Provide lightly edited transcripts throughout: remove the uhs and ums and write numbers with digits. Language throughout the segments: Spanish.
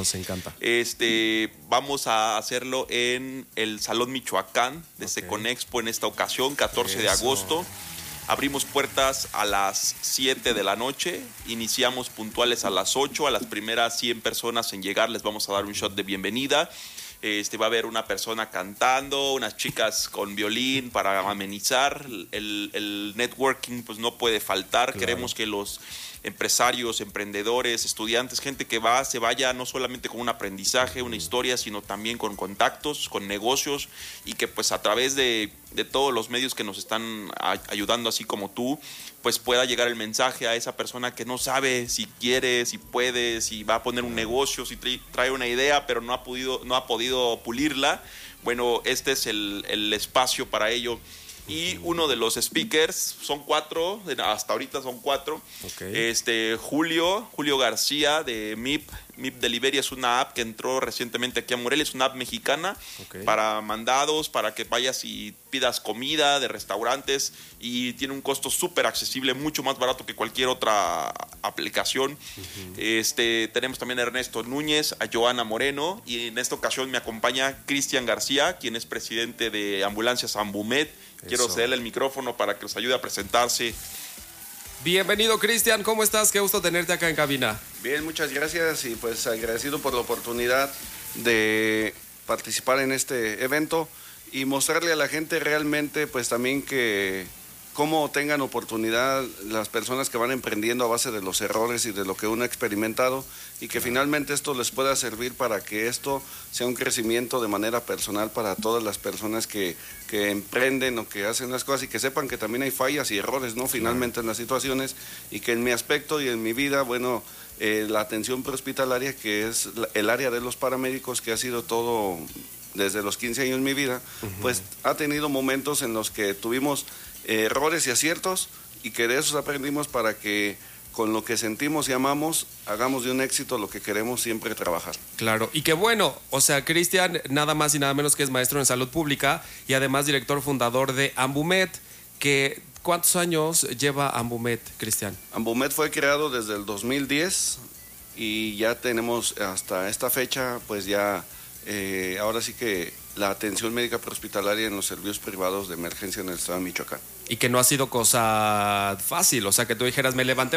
Nos encanta. Vamos a hacerlo en el Salón Michoacán de Seconexpo en esta ocasión, 14 de agosto. Abrimos puertas a las 7 de la noche, iniciamos puntuales a las 8, a las primeras 100 personas en llegar les vamos a dar un shot de bienvenida. Va a haber una persona cantando, unas chicas con violín para amenizar. El networking pues no puede faltar. Claro. Queremos que los empresarios, emprendedores, estudiantes, gente que se vaya no solamente con un aprendizaje, una historia, sino también con contactos, con negocios, y que pues a través de todos los medios que nos están ayudando, así como tú, pues pueda llegar el mensaje a esa persona que no sabe si quiere, si puede, si va a poner un negocio, si trae una idea pero no ha podido pulirla. Bueno, este es el espacio para ello. Y uno de los speakers, son 4, hasta ahorita son 4. Julio García de MIP Delivery, es una app que entró recientemente aquí a Morelia, es una app mexicana para mandados, para que vayas y pidas comida de restaurantes, y tiene un costo súper accesible, mucho más barato que cualquier otra aplicación. Tenemos también a Ernesto Núñez, a Joana Moreno, y en esta ocasión me acompaña Cristian García, quien es presidente de Ambulancias Ambumed. Quiero cederle el micrófono para que nos ayude a presentarse. Bienvenido, Cristian, ¿cómo estás? Qué gusto tenerte acá en cabina. Bien, muchas gracias, y pues agradecido por la oportunidad de participar en este evento y mostrarle a la gente realmente pues también que cómo tengan oportunidad las personas que van emprendiendo a base de los errores y de lo que uno ha experimentado, y que finalmente esto les pueda servir para que esto sea un crecimiento de manera personal para todas las personas que emprenden o que hacen las cosas, y que sepan que también hay fallas y errores, ¿no? Finalmente en las situaciones, y que en mi aspecto y en mi vida, bueno, la atención prehospitalaria, que es el área de los paramédicos, que ha sido todo desde los 15 años en mi vida, pues ha tenido momentos en los que tuvimos errores y aciertos, y que de esos aprendimos para que con lo que sentimos y amamos hagamos de un éxito lo que queremos siempre trabajar. Claro, y qué bueno, o sea, Cristian nada más y nada menos que es maestro en salud pública y además director fundador de Ambumed, que ¿cuántos años lleva Ambumed, Cristian? Ambumed fue creado desde el 2010 y ya tenemos hasta esta fecha pues ya ahora sí que la atención médica prehospitalaria en los servicios privados de emergencia en el estado de Michoacán. Y que no ha sido cosa fácil, o sea, que tú dijeras, me levanté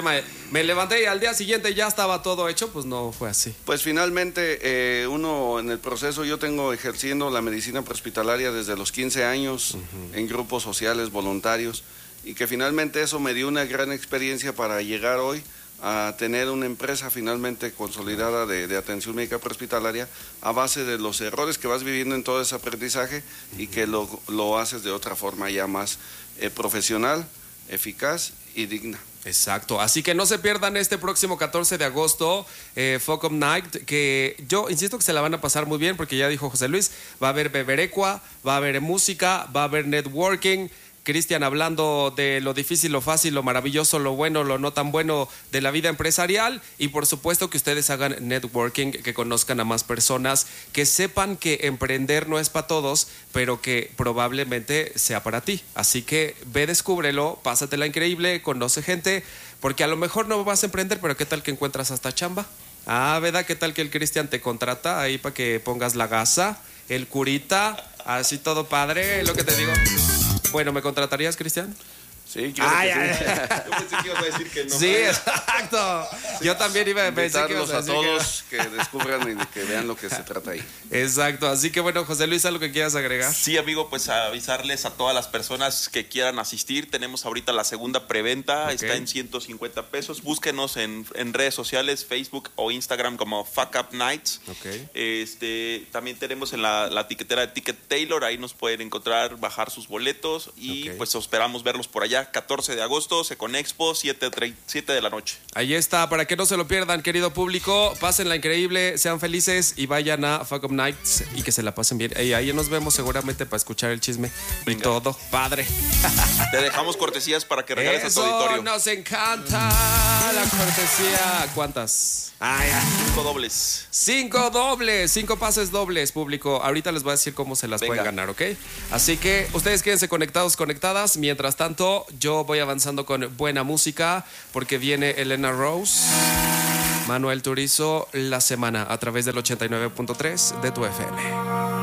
y al día siguiente ya estaba todo hecho, pues no fue así. Pues finalmente uno en el proceso, yo tengo ejerciendo la medicina prehospitalaria desde los 15 años en grupos sociales, voluntarios, y que finalmente eso me dio una gran experiencia para llegar hoy a tener una empresa finalmente consolidada de atención médica prehospitalaria a base de los errores que vas viviendo en todo ese aprendizaje, y que lo haces de otra forma ya más profesional, eficaz y digna. Exacto, así que no se pierdan este próximo 14 de agosto Fuck Up Night, que yo insisto que se la van a pasar muy bien, porque ya dijo José Luis, va a haber beberecua, va a haber música, va a haber networking. Cristian hablando de lo difícil, lo fácil, lo maravilloso, lo bueno, lo no tan bueno de la vida empresarial, y por supuesto que ustedes hagan networking, que conozcan a más personas, que sepan que emprender no es para todos, pero que probablemente sea para ti. Así que ve, descúbrelo, pásatela increíble, conoce gente, porque a lo mejor no vas a emprender, pero ¿qué tal que encuentras hasta chamba? ¿Verdad? ¿Qué tal que el Cristian te contrata ahí para que pongas la gasa, el curita, así todo padre, lo que te digo? Bueno, ¿me contratarías, Cristian? Sí, claro que sí. Yo pensé que ibas a decir que no. Sí, exacto. Yo también iba a pensar que ibas a decir a todos que descubran y que vean lo que se trata ahí. Exacto. Así que bueno, José Luis, ¿algo que quieras agregar? Sí, amigo, pues avisarles a todas las personas que quieran asistir. Tenemos ahorita la segunda preventa, está en 150 pesos. Búsquenos en redes sociales, Facebook o Instagram como Fuck Up Nights. También tenemos en la tiquetera de Ticket Taylor, ahí nos pueden encontrar, bajar sus boletos, y pues esperamos verlos por allá. 14 de agosto, Seconexpo, 7 de la noche. Ahí está, para que no se lo pierdan, querido público. Pásenla increíble, sean felices y vayan a Fuck Up Nights y que se la pasen bien. Y ahí nos vemos seguramente para escuchar el chisme. Venga. Y todo, padre. Te dejamos cortesías para que regales Eso, a tu auditorio. Nos encanta la cortesía. ¿Cuántas? 5 dobles. 5 dobles, 5 pases dobles, público. Ahorita les voy a decir cómo se las pueden ganar, ¿ok? Así que ustedes quédense conectados, conectadas. Mientras tanto, yo voy avanzando con buena música, porque viene Elena Rose. Manuel Turizo, La Semana, a través del 89.3 de tu FM.